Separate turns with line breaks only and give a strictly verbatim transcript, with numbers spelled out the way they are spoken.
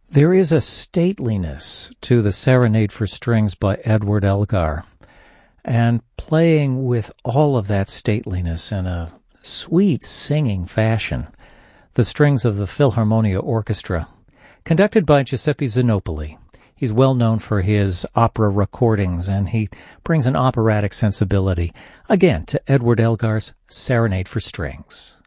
There is a stateliness to the Serenade for Strings by Edward Elgar, and playing with all of that stateliness in a sweet singing fashion, the strings of the Philharmonia Orchestra, conducted by Giuseppe Zinopoli. He's well known for his opera recordings, and he brings an operatic sensibility, again, to Edward Elgar's Serenade for Strings.